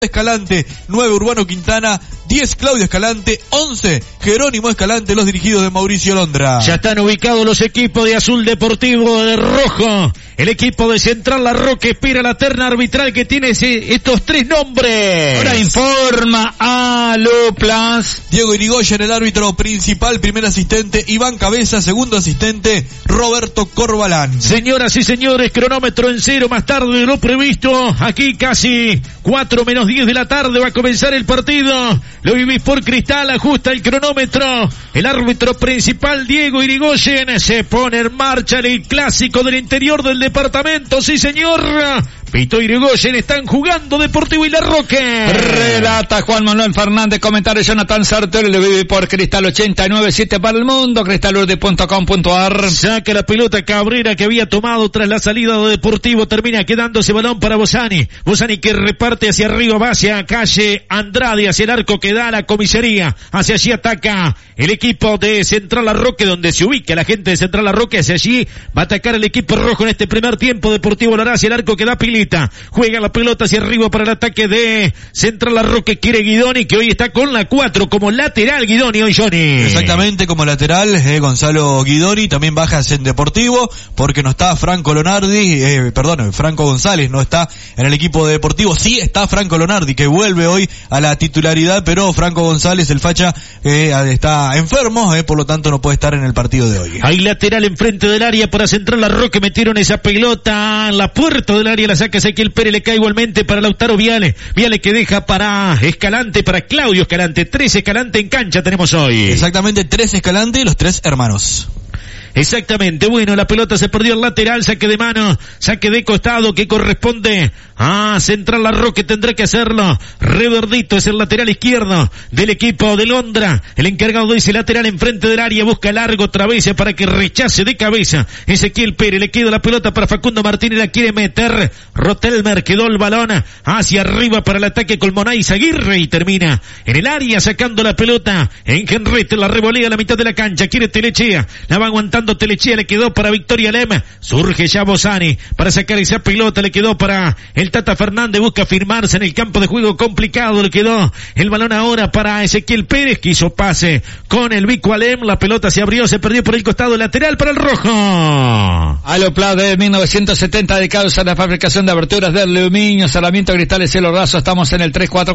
Escalante, 9 Urbano Quintana, 10 Claudio Escalante, 11 Jerónimo Escalante, los dirigidos de Mauricio Londra. Ya están ubicados los equipos de Azul Deportivo, de Rojo. El equipo de Central La Roque espera la terna arbitral que tiene estos tres nombres. Ahora informa Aloplas. Diego Irigoyen, el árbitro principal, primer asistente Iván Cabeza, segundo asistente Roberto Corbalán. Señoras y señores, cronómetro en cero, más tarde de lo previsto. Aquí casi 4 menos 10 de la tarde va a comenzar el partido. Lo vivís por Cristal, ajusta el cronómetro. El árbitro principal, Diego Irigoyen, se pone en marcha el clásico del interior del departamento. Sí, señor. Pito Irigoyen, están jugando Deportivo y La Roque. Relata Juan Manuel Fernández, comentario Jonathan Sartori, lo vive por Cristal 89.7 para el mundo, cristalurde.com.ar. Saca la pelota Cabrera que había tomado tras la salida de Deportivo, termina quedándose balón para Bosani. Bosani que reparte hacia arriba, va hacia calle Andrade, hacia el arco que da a la comisaría. Hacia allí ataca el equipo de Central La Roque, donde se ubica la gente de Central La Roque. Hacia allí va a atacar el equipo rojo en este primer tiempo. Deportivo lo hará hacia el arco que da Pili. Juega la pelota hacia arriba para el ataque de Central La Roque. Quiere Guidoni, que hoy está con la 4 como lateral. Guidoni hoy, Johnny. Exactamente, como lateral, Gonzalo Guidoni. También baja en Deportivo porque no está Franco Franco González no está en el equipo de Deportivo. Sí está Franco Lonardi, que vuelve hoy a la titularidad, pero Franco González, el facha, está enfermo, por lo tanto no puede estar en el partido de hoy. Hay lateral enfrente del área para Central La Roque. Metieron esa pelota a la puerta del área, la saca Ezequiel Pérez, le cae igualmente para Lautaro Viale que deja para Escalante, para Claudio Escalante. 3 Escalante en cancha tenemos hoy. Exactamente, 3 Escalante y los 3 hermanos. Exactamente, bueno, la pelota se perdió el lateral, saque de mano, saque de costado que corresponde a Central La Roque, tendrá que hacerlo. Reverdito es el lateral izquierdo del equipo de Londra, el encargado de ese lateral enfrente del área, busca largo otra vez para que rechace de cabeza Ezequiel Pérez, le queda la pelota para Facundo Martínez, la quiere meter Rotelmer, quedó el balón hacia arriba para el ataque con Monais Aguirre y termina en el área sacando la pelota en Henrete, la revolea a la mitad de la cancha, quiere Telechea, la va aguantando Telechea, le quedó para Victoria Lema, surge ya Bosani para sacar esa pelota, le quedó para el Tata Fernández, busca firmarse en el campo de juego complicado, le quedó el balón ahora para Ezequiel Pérez, quiso pase con el Vico Alem, la pelota se abrió, se perdió por el costado lateral para el rojo. Aloplas de 1970, dedicados a la fabricación de aberturas de aluminio, cerramiento, cristales, cielo raso. Estamos en el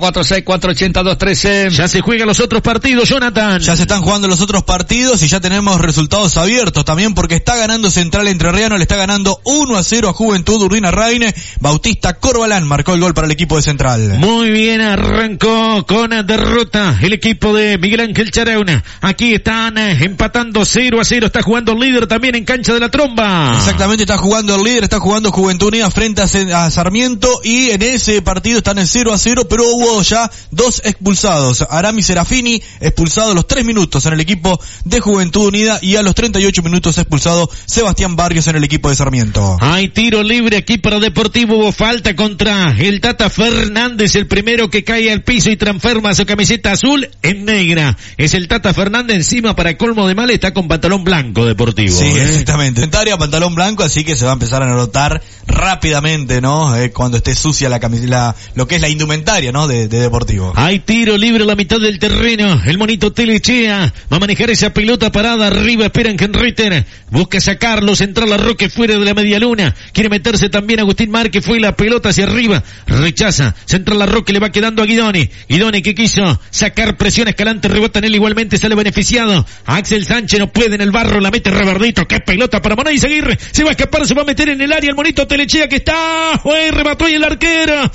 3446-482-13. Ya se juegan los otros partidos, Jonathan. Ya se están jugando los otros partidos y ya tenemos resultados abiertos también, porque está ganando Central Entrerriano, le está ganando 1-0 a Juventud Urdina Raine. Bautista Corbalán marcó el gol para el equipo de Central. Muy bien, arrancó con derrota el equipo de Miguel Ángel Charauna. Aquí están empatando 0-0, está jugando el líder también en cancha de la Tromba. Exactamente, está jugando el líder, está jugando Juventud Unida frente a Sarmiento, y en ese partido están en 0-0, pero hubo ya 2 expulsados. Arami Serafini expulsado a los 3 minutos en el equipo de Juventud Unida, y a los 38 minutos expulsado Sebastián Barrios en el equipo de Sarmiento. Hay tiro libre aquí para Deportivo, hubo falta contra el Tata Fernández, el primero que cae al piso y transforma su camiseta azul en negra. Es el Tata Fernández, encima para colmo de mal está con pantalón blanco Deportivo. Sí, exactamente. Pantalón blanco, así que se va a empezar a notar rápidamente, ¿no? Cuando esté sucia la camiseta, lo que es la indumentaria, ¿no? De Deportivo. Hay tiro libre a la mitad del terreno. El monito Telechea va a manejar esa pelota parada arriba, esperan Henriter, busca sacarlo, Central La Roque fuera de la media luna, quiere meterse también Agustín Márquez, fue la pelota hacia arriba, rechaza, Central La Roque le va quedando a Guidoni que quiso sacar presión, Escalante rebota en él, igualmente sale beneficiado, Axel Sánchez no puede en el barro, la mete Reverdito, qué pelota para Monais Aguirre, se va a escapar, se va a meter en el área el monito Telechea que está, remató y el arquero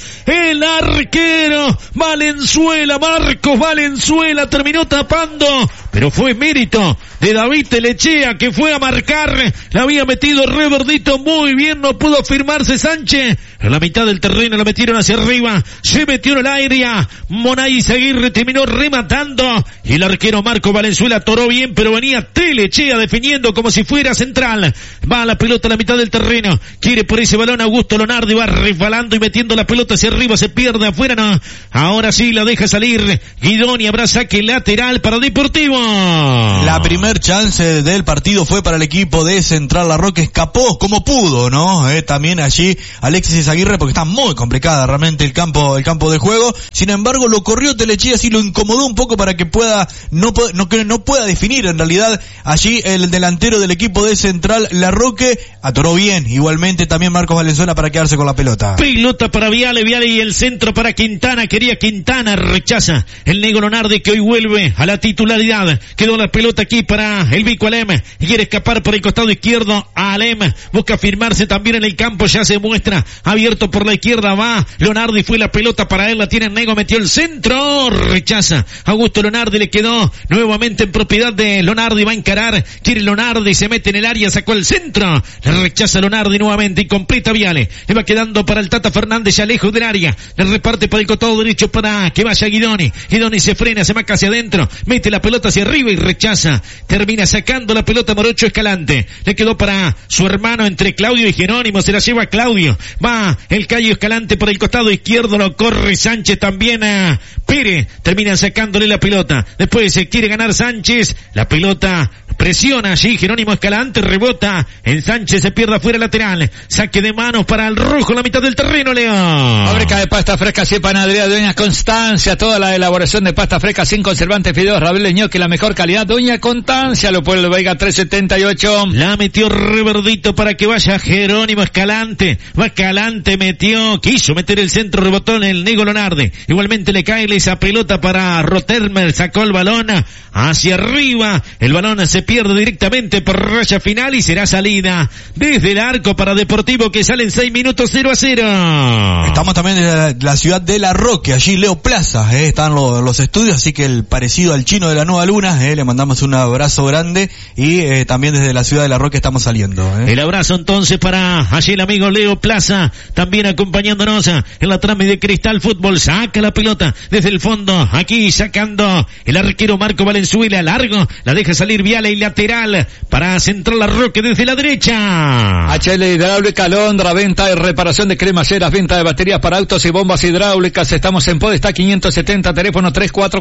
Valenzuela, Marcos Valenzuela terminó tapando, pero fue mérito de David Telechea que fue a marcar, la había metido Reverdito muy bien, no pudo firmarse Sánchez, en la mitad del terreno la metieron hacia arriba, se metió en el aire, Monais Aguirre terminó rematando, y el arquero Marco Valenzuela atoró bien, pero venía Telechea definiendo como si fuera Central, va la pelota a la mitad del terreno, quiere por ese balón Augusto Lonardi, va resbalando y metiendo la pelota hacia arriba, se pierde afuera, no, ahora sí la deja salir Guidoni, habrá saque lateral para Deportivo, La primer chance del partido fue para el equipo de Central Larroque, escapó como pudo, ¿no? También allí Alexis Aguirre, porque está muy complicada realmente el campo de juego. Sin embargo, lo corrió Telechías y lo incomodó un poco para que no pueda definir. En realidad, allí el delantero del equipo de Central Larroque atoró bien. Igualmente también Marcos Valenzuela para quedarse con la pelota. Pelota para Viale y el centro para Quintana. Quería Quintana, rechaza el Nego Lonardi, que hoy vuelve a la titularidad. Quedó la pelota aquí para el Vico Alem, y quiere escapar por el costado izquierdo. Alem busca firmarse también en el campo, ya se muestra abierto por la izquierda, va Lonardi, fue la pelota para él, la tiene Nego, metió el centro, rechaza Augusto Lonardi, le quedó nuevamente en propiedad de Lonardi, va a encarar, quiere Lonardi, se mete en el área, sacó el centro, le rechaza Lonardi nuevamente y completa Viale, le va quedando para el Tata Fernández ya lejos del área, le reparte por el costado derecho para que vaya Guidoni se frena, se marca hacia adentro, mete la pelota hacia arriba y rechaza, termina sacando la pelota Morocho Escalante, le quedó para su hermano entre Claudio y Jerónimo, se la lleva Claudio, va el Cayo Escalante por el costado izquierdo, lo corre Sánchez también a Pérez, termina sacándole la pelota, después se quiere ganar Sánchez, la pelota presiona allí Jerónimo Escalante, rebota en Sánchez, se pierde afuera lateral, saque de manos para el rojo, la mitad del terreno, León. Fábrica de pasta fresca y panadería Doña Constancia, toda la elaboración de pasta fresca sin conservantes, fideos, ravioles, ñoqui, la mejor calidad, Doña Constancia, lo puede Veiga 378. La metió Reverdito para que vaya Jerónimo Escalante, va Escalante, quiso meter el centro, rebotó en el Nego Lonardi, igualmente le cae esa pelota para Rotermer, sacó el balón hacia arriba, el balón se pierde directamente por raya final y será salida desde el arco para Deportivo, que sale en 6 minutos 0-0. Estamos también de la ciudad de Larroque, allí Leo Plaza, están los estudios, así que el parecido al chino de la Nueva Luna, le mandamos un abrazo grande y también desde la ciudad de Larroque estamos saliendo. El abrazo entonces para allí el amigo Leo Plaza, también acompañándonos en la trama de Cristal Fútbol, saca la pelota desde el fondo, aquí sacando el arquero Marco Valenzuela, largo, la deja salir Viale y lateral para Central Larroque desde la derecha. HL Hidráulica Londra, venta y reparación de cremalleras, venta de baterías para autos y bombas hidráulicas, estamos en Podestá 570, teléfono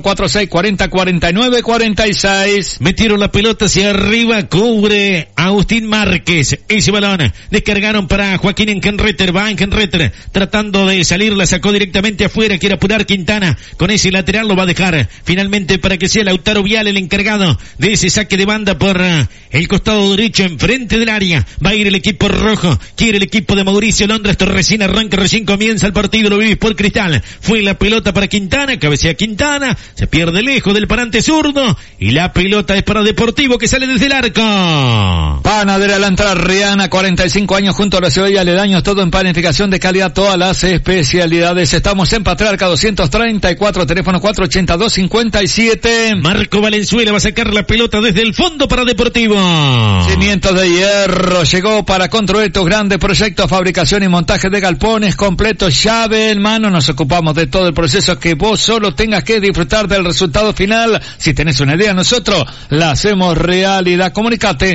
3446-4049-46. Metieron la pelota hacia arriba, cubre Agustín Márquez, ese balón, descargaron para Joaquín Engenreter, va Engenreter, tratando de salir, la sacó directamente afuera, quiere apurar Quintana, con ese lateral lo va a dejar, finalmente para que sea Lautaro Viale el encargado de ese saque de banda por el costado derecho, enfrente del área, va a ir el equipo rojo, quiere el equipo de Mauricio Londra, esto recién arranca, recién comienza el partido, lo vive por Cristal, fue la pelota para Quintana, cabecea Quintana, se pierde lejos del parante zurdo, y la pelota es para Deportivo, que sale desde el arco. Panadera La Entrerriana, 45 años junto a la ciudad y aledaños, todo en panificación de calidad, todas las especialidades. Estamos en Patriarca 234, teléfono 482-57. Marco Valenzuela va a sacar la pelota desde el fondo para Deportivo. Cimientos de Hierro llegó para construir tus grandes proyectos, fabricación y montaje de galpones completos, llave en mano. Nos ocupamos de todo el proceso, que vos solo tengas que disfrutar del resultado final. Si tenés una idea, nosotros la hacemos realidad. Comunicate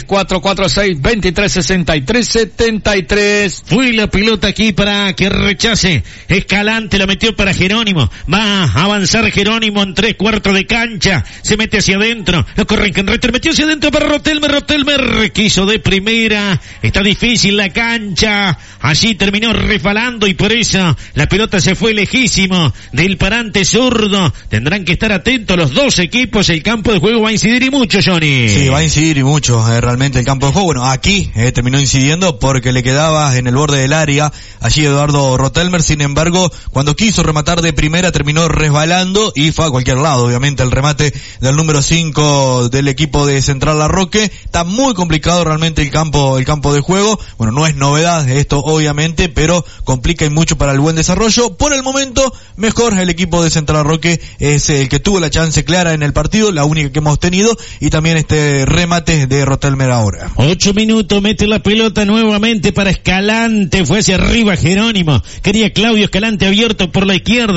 3446-2363-73. Fue la pelota aquí para que rechace Escalante, la metió para Jerónimo, va a avanzar Jerónimo en 3/4 de cancha, se mete hacia adentro, lo corre Engenreter, metió hacia adentro para Rotelmer quiso de primera, está difícil la cancha, allí terminó resbalando y por eso la pelota se fue lejísimo del parante zurdo. Tendrán que estar atentos los dos equipos, el campo de juego va a incidir y mucho, Johnny. Sí, va a incidir y mucho realmente el campo de juego. Bueno, aquí terminó incidiendo porque le quedaba en el borde del área allí Eduardo Rotelmer, sin embargo, cuando quiso rematar de primera terminó resbalando y fue a cualquier lado, obviamente el remate del número 5 del equipo de Central Larroque. Está muy complicado realmente el campo de juego. Bueno, no es novedad esto obviamente, pero complica y mucho para el buen desarrollo. Por el momento, mejor el equipo de Central Larroque es el que tuvo la chance clara en el partido, la única que hemos tenido, y también este remate de Rotelmer ahora. 8 minutos, mete la pelota nuevamente para Escalante, fue hacia arriba Jerónimo, quería Claudio Escalante abierto por la izquierda, para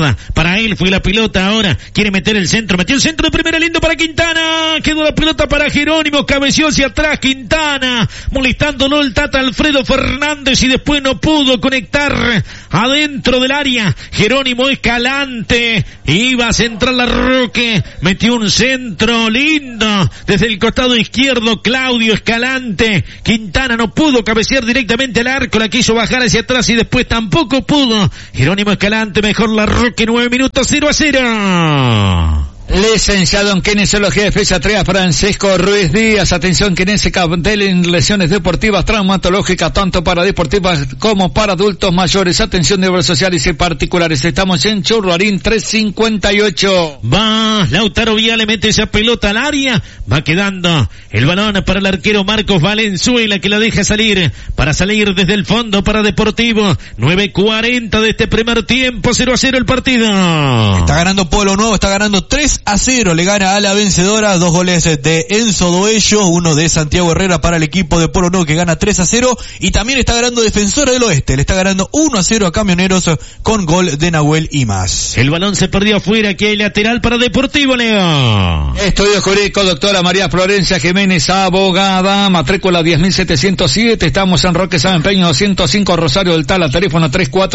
Israel fue la pelota ahora, quiere meter el centro, metió el centro de primera, lindo para Quintana, quedó la pelota para Jerónimo, cabeció hacia atrás Quintana, molestándolo el Tata Alfredo Fernández y después no pudo conectar adentro del área. Jerónimo Escalante iba a centrar la Roque, metió un centro lindo desde el costado izquierdo. Claudio Escalante, Quintana no pudo cabecear directamente al arco, la quiso bajar hacia atrás y después tampoco pudo. Jerónimo Escalante, mejor la Roque, 9 minutos, 0-0. Licenciado en Kinesiología y Fisiatría Francisco Ruiz Díaz. Atención, kinésica de lesiones deportivas, traumatológicas, tanto para deportivas como para adultos mayores. Atención de obras sociales y particulares. Estamos en Churruarín 358. Va Lautaro Viale, mete esa pelota al área. Va quedando el balón para el arquero Marcos Valenzuela, que la deja salir para salir desde el fondo para Deportivo. 9:40 de este primer tiempo, 0-0 el partido. Está ganando Pueblo Nuevo, está ganando 3-0, le gana a la vencedora, 2 goles de Enzo Doello, uno de Santiago Herrera para el equipo de Pueblo Nuevo, que gana 3-0, y también está ganando Defensora del Oeste, le está ganando 1-0 a Camioneros con gol de Nahuel Imaz. El balón se perdió afuera, aquí hay lateral para Deportivo, Leo. Estudio jurídico, doctora María Florencia Jiménez, abogada, matrícula 10.707, estamos en Roque San Empeño 205, Rosario del Tala, teléfono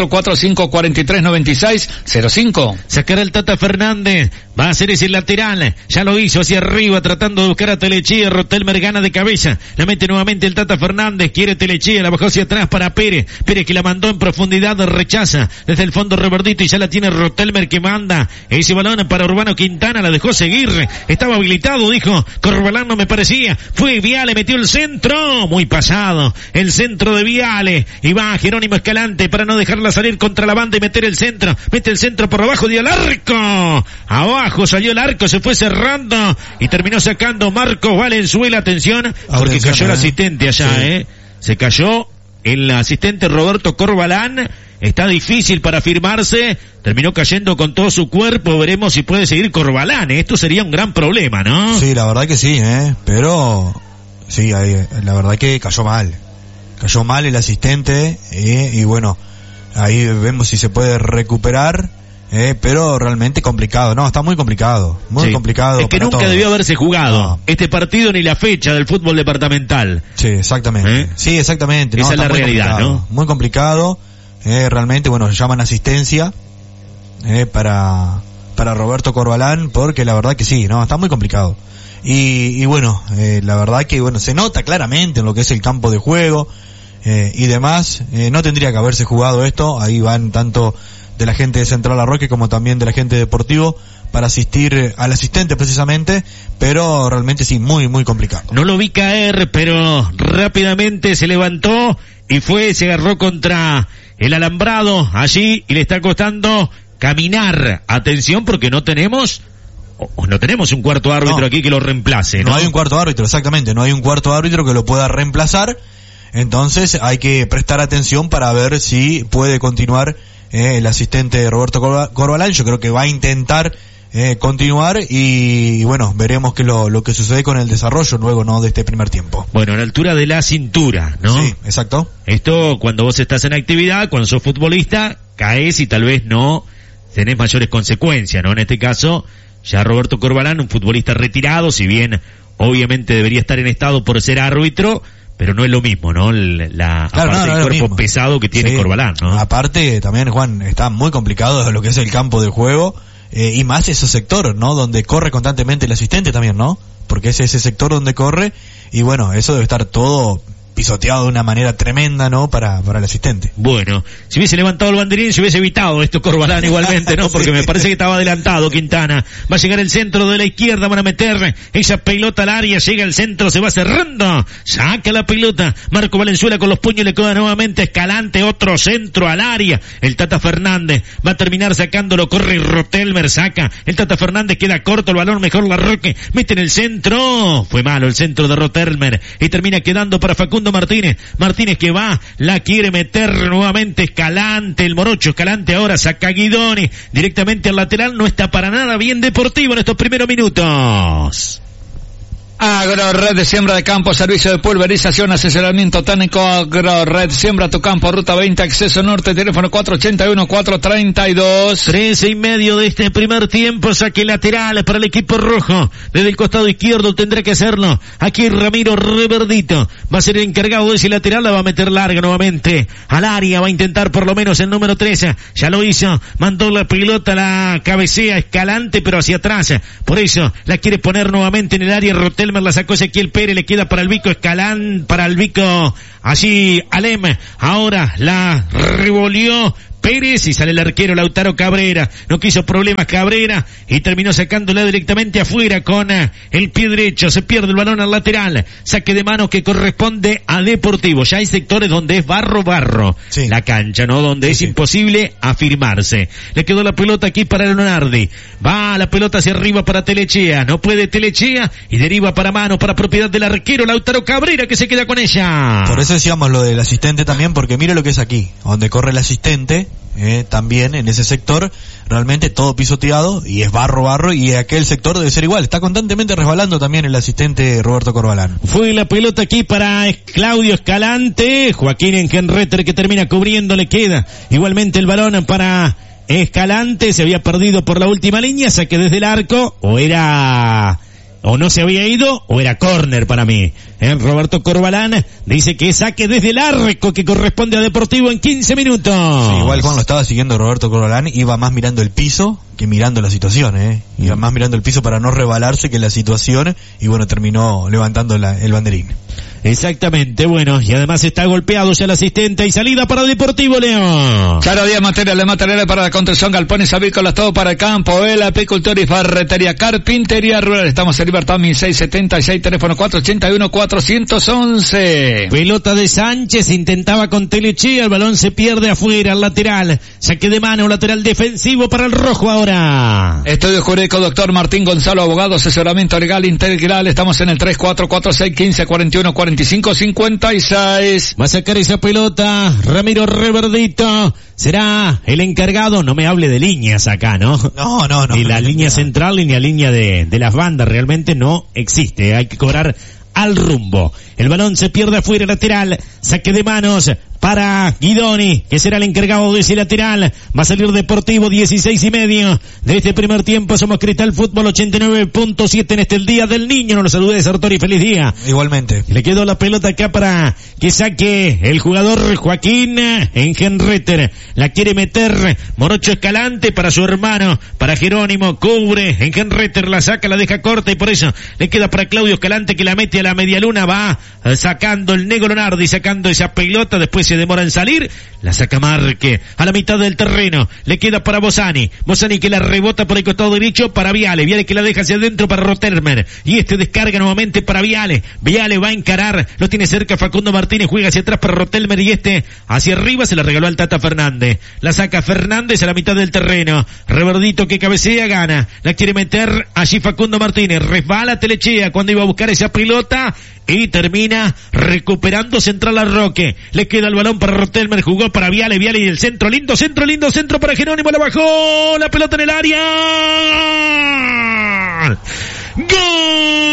3445-4396-05. Sacará el Tata Fernández, va a hacer ese lateral, ya lo hizo hacia arriba tratando de buscar a Telechea. Rotelmer gana de cabeza, la mete nuevamente el Tata Fernández, quiere Telechea, la bajó hacia atrás para Pérez que la mandó en profundidad, rechaza desde el fondo Reverdito y ya la tiene Rotelmer, que manda ese balón para Urbano Quintana, la dejó seguir, estaba habilitado, dijo Corbalán, no me parecía, fue Viale, metió el centro, muy pasado el centro de Viale, y va Jerónimo Escalante para no dejarla salir contra la banda y meter el centro, mete el centro por abajo, dio al arco, abajo salió el arco, se fue cerrando y terminó sacando Marcos Valenzuela. Atención, porque cayó el asistente allá, sí. Se cayó el asistente Roberto Corbalán, está difícil para firmarse, terminó cayendo con todo su cuerpo, veremos si puede seguir Corbalán, esto sería un gran problema, ¿no? Sí, la verdad que sí, pero sí, la verdad que cayó mal el asistente, y bueno, ahí vemos si se puede recuperar. Pero realmente complicado, no, está muy complicado, muy complicado. Es que nunca debió haberse jugado este partido ni la fecha del fútbol departamental. Sí, exactamente. Sí, exactamente. Esa es la realidad, ¿no? Muy complicado, realmente, bueno, llaman asistencia, para Roberto Corbalán, porque la verdad que sí, no, está muy complicado. Y bueno, la verdad que bueno, se nota claramente en lo que es el campo de juego, y demás, no tendría que haberse jugado esto, ahí van tanto de la gente de Central Arroque como también de la gente de Deportivo para asistir al asistente precisamente, pero realmente sí, muy muy complicado. No lo vi caer, pero rápidamente se levantó y se agarró contra el alambrado allí y le está costando caminar. Atención, porque no tenemos un cuarto árbitro aquí que lo reemplace, ¿no? No hay un cuarto árbitro, exactamente, no hay un cuarto árbitro que lo pueda reemplazar, entonces hay que prestar atención para ver si puede continuar el asistente Roberto Corbalán. Yo creo que va a intentar continuar y bueno, veremos qué lo que sucede con el desarrollo luego, ¿no?, de este primer tiempo. Bueno, a la altura de la cintura, ¿no? Sí, exacto. Esto cuando vos estás en actividad, cuando sos futbolista, caes y tal vez no tenés mayores consecuencias, ¿no? En este caso, ya Roberto Corbalán, un futbolista retirado, si bien obviamente debería estar en estado por ser árbitro, pero no es lo mismo, ¿no? Aparte del cuerpo pesado que tiene Corbalán, ¿no? Aparte, también, Juan, está muy complicado lo que es el campo de juego, y más esos sectores, ¿no? Donde corre constantemente el asistente también, ¿no? Porque es ese sector donde corre, y bueno, eso debe estar todo pisoteado de una manera tremenda, ¿no? Para el asistente. Bueno, si hubiese levantado el banderín, se hubiese evitado esto Corbalán igualmente, ¿no? Porque me parece que estaba adelantado Quintana. Va a llegar el centro de la izquierda, van a meter esa pelota al área, llega el centro, se va cerrando, saca la pelota, Marco Valenzuela con los puños, le queda nuevamente Escalante, otro centro al área, el Tata Fernández va a terminar sacándolo, corre Rotelmer, saca, el Tata Fernández queda corto el balón, mejor la Roque, mete en el centro, fue malo el centro de Rotelmer, y termina quedando para Facundo Martínez que va, la quiere meter nuevamente Escalante, el morocho Escalante ahora saca a Guidoni directamente al lateral, no está para nada bien Deportivo en estos primeros minutos. Agrored de siembra de campo, servicio de pulverización, asesoramiento técnico. Agrored, siembra tu campo, ruta 20, acceso norte, teléfono 481-432. 13:30 de este primer tiempo, saque lateral para el equipo rojo. Desde el costado izquierdo tendrá que hacerlo. Aquí Ramiro Reverdito va a ser el encargado de ese lateral, la va a meter larga nuevamente al área, va a intentar por lo menos el número 13. Ya lo hizo, mandó la pelota, la cabecea Escalante, pero hacia atrás. Por eso la quiere poner nuevamente en el área. Rotelmer la sacó Ezequiel Pérez, le queda para el Vico para el Vico, allí Alem. Ahora la revolvió Pérez y sale el arquero Lautaro Cabrera. No quiso problemas Cabrera y terminó sacándola directamente afuera con el pie derecho. Se pierde el balón al lateral. Saque de mano que corresponde a Deportivo. Ya hay sectores donde es barro sí, la cancha, ¿no? Donde es imposible afirmarse. Le quedó la pelota aquí para Leonardi. Va la pelota hacia arriba para Telechea. No puede Telechea y deriva para mano, para propiedad del arquero Lautaro Cabrera, que se queda con ella. Por eso decíamos lo del asistente también, porque mire lo que es aquí, donde corre el asistente. También en ese sector realmente todo pisoteado y es barro y aquel sector debe ser igual, está constantemente resbalando también el asistente Roberto Corbalán. Fue la pelota aquí para Claudio Escalante, Joaquín Engenreter que termina cubriendo, le queda igualmente el balón para Escalante, se había perdido por la última línea, saque desde el arco, o no se había ido, o era córner para mí. Roberto Corbalán dice que saque desde el arco que corresponde a Deportivo en 15 minutos. Sí, igual Juan lo estaba siguiendo Roberto Corbalán, iba más mirando el piso que mirando la situación, iba más mirando el piso para no rebalarse que la situación, y bueno, terminó levantando el banderín. Exactamente, bueno, y además está golpeado ya el asistente y salida para Deportivo León. Charo Díaz, materiales para la construcción, galpones avícolas, todo para el campo, el apicultor y ferretería, carpintería rural. Estamos en Libertad 1676, teléfono 481-411. Pelota de Sánchez, intentaba con Telechea, el balón se pierde afuera, al lateral, saque de mano, lateral defensivo para el rojo ahora. Estudio jurídico, doctor Martín Gonzalo, abogado, asesoramiento legal integral. Estamos en el 3446-1541-4556. Va a sacar esa pelota Ramiro Reverdito, será el encargado. No me hable de líneas acá, ¿no? No. Ni la línea central ni la línea de las bandas, realmente no existe, hay que cobrar al rumbo. El balón se pierde afuera, lateral, saque de manos para Guidoni, que será el encargado de ese lateral. Va a salir Deportivo, 16:30 de este primer tiempo. Somos Cristal Fútbol 89.7 en el Día del Niño. Nos lo salude Sartori, feliz día. Igualmente. Le quedó la pelota acá para que saque el jugador Joaquín Engenreter. La quiere meter Morocho Escalante para su hermano, para Jerónimo, cubre Engenreter, la saca, la deja corta y por eso le queda para Claudio Escalante, que la mete a la medialuna. Va sacando el Negro Leonardi, sacando esa pelota, después se demora en salir, la saca Marque a la mitad del terreno, le queda para Bosani que la rebota por el costado derecho para Viale que la deja hacia adentro para Rotelmer, y descarga nuevamente para Viale va a encarar, lo tiene cerca Facundo Martínez, juega hacia atrás para Rotelmer y hacia arriba se la regaló al Tata Fernández, la saca Fernández a la mitad del terreno, Reverdito que cabecea, gana, la quiere meter allí Facundo Martínez, resbala Telechea cuando iba a buscar esa pelota y termina recuperando Central Arroque, le queda el balón para Rotelmer, jugó para Viale y el centro lindo para Jerónimo, la bajó, la pelota en el área, ¡gol!